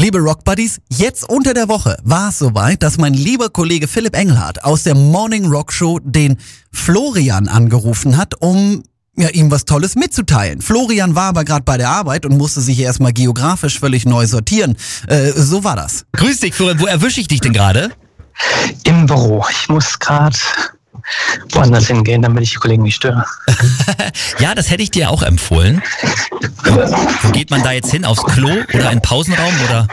Liebe Rock-Buddies, jetzt unter der Woche war es soweit, dass mein lieber Kollege Philipp Engelhardt aus der Morning Rock Show den Florian angerufen hat, um ihm was Tolles mitzuteilen. Florian war aber gerade bei der Arbeit und musste sich erstmal geografisch völlig neu sortieren. So war das. Grüß dich, Florian. Wo erwische ich dich denn gerade? Im Büro. Ich muss gerade woanders hingehen, damit ich die Kollegen nicht störe. Ja, das hätte ich dir auch empfohlen. Wo geht man da jetzt hin? Aufs Klo oder in den Pausenraum? Oder?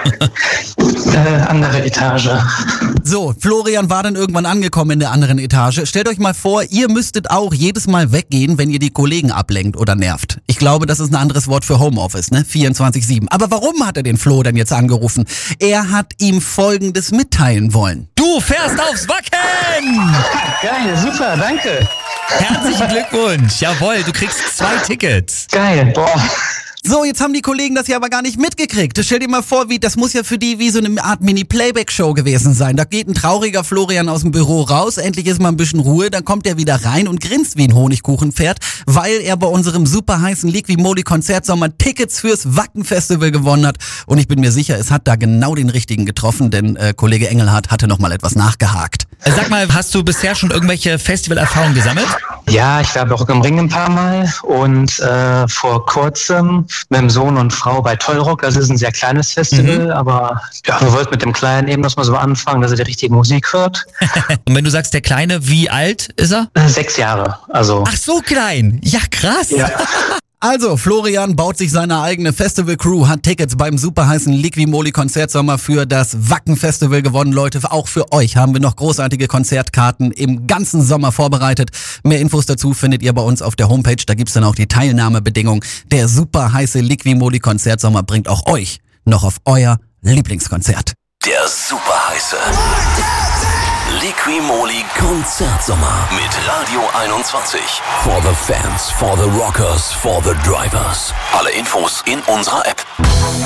Andere Etage. So, Florian war dann irgendwann angekommen in der anderen Etage. Stellt euch mal vor, ihr müsstet auch jedes Mal weggehen, wenn ihr die Kollegen ablenkt oder nervt. Ich glaube, das ist ein anderes Wort für Homeoffice, ne? 24/7. Aber warum hat er den Flo denn jetzt angerufen? Er hat ihm Folgendes mitteilen wollen. Du fährst aufs Wacken! Geil, super, danke. Herzlichen Glückwunsch. Jawohl, du kriegst 2 Tickets. Geil, boah. So, jetzt haben die Kollegen das ja aber gar nicht mitgekriegt. Stell dir mal vor, das muss ja für die wie so eine Art Mini-Playback-Show gewesen sein. Da geht ein trauriger Florian aus dem Büro raus, endlich ist mal ein bisschen Ruhe, dann kommt er wieder rein und grinst wie ein Honigkuchenpferd, weil er bei unserem super heißen Liqui-Moly-Konzertsommer Tickets fürs Wacken-Festival gewonnen hat. Und ich bin mir sicher, es hat da genau den richtigen getroffen, denn Kollege Engelhardt hatte noch mal etwas nachgehakt. Sag mal, hast du bisher schon irgendwelche Festivalerfahrungen gesammelt? Ja, ich war bei Rock am Ring ein paar Mal und vor kurzem mit dem Sohn und Frau bei Tollrock. Das ist ein sehr kleines Festival, aber ja, wir wollten mit dem Kleinen eben das mal so anfangen, dass er die richtige Musik hört. Und wenn du sagst, der Kleine, wie alt ist er? 6 Jahre, also. Ach, so klein. Ja, krass. Ja. Also, Florian baut sich seine eigene Festival-Crew, hat Tickets beim super heißen Liqui-Moly-Konzertsommer für das Wacken-Festival gewonnen. Leute, auch für euch haben wir noch großartige Konzertkarten im ganzen Sommer vorbereitet. Mehr Infos dazu findet ihr bei uns auf der Homepage. Da gibt's dann auch die Teilnahmebedingungen. Der super heiße Liqui-Moly-Konzertsommer bringt auch euch noch auf euer Lieblingskonzert. Der super heiße Liqui-Moly Konzertsommer mit Radio 21. For the fans, for the rockers, for the drivers. Alle Infos in unserer App.